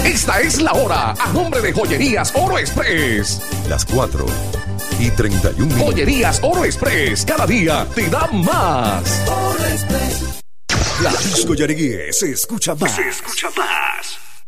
Esta es la hora, a nombre de Joyerías Oro Express. Las 4:31. Joyerías Oro Express, cada día te da más. La Disco Yariguí se escucha más. Se escucha más.